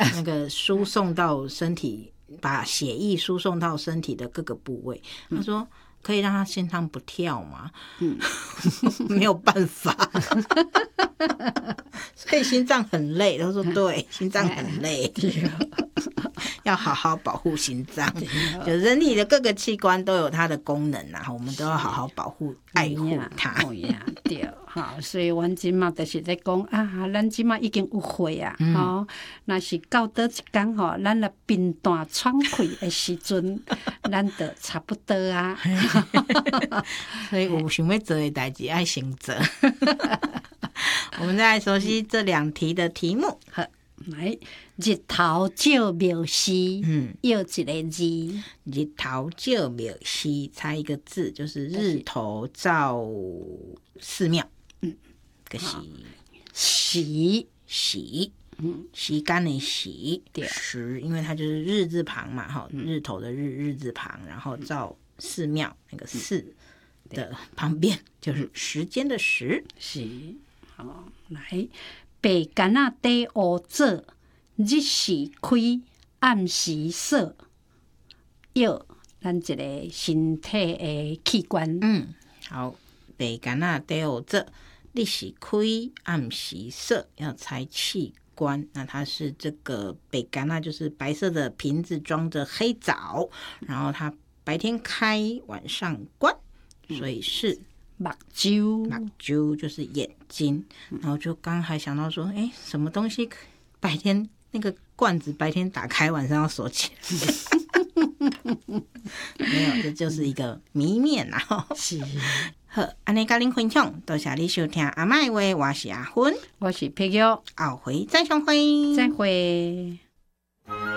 那个输送到身体，把血液输送到身体的各个部位。他说可以让他心脏不跳吗？没有办法。所以心脏很累。他说对，心脏很累。要好好保护心脏。就人体的各个器官都有它的功能啊，我们都要好好保护爱护它。 对，所以阮即马就是在讲啊，咱即马已经有岁啊，若是到倒一天咱若病淡喘气的时阵，咱就差不多啊。 所以有想要做的代志爱先做。我们再来熟悉这2题的题目。 好，来，日头照庙司，要一个字。 日头照庙司，猜一个字，就是日头照寺庙。个时，时间的时，时，因为它就是日字旁嘛，日头的日字旁，然后照寺庙那个寺的旁边就是时间的时。 是，来，白干仔底乌做，日时开，暗时锁，要咱一个身体的器官。 好，白干仔底乌做，日时开，暗时锁，要猜器官。那它是这个白干仔，就是白色的瓶子装着黑枣，然后它白天开，晚上关，所以是目睭。 目睭就是眼睛。然后就刚还想到说，什么东西白天那个罐子白天打开，晚上要锁起来。没有，这就是一个谜面啊。 是。 好，安尼跟您分享，多谢你收听阿嬷的话，我是阿芬， 我是佩玉， 后回再相会， 再会。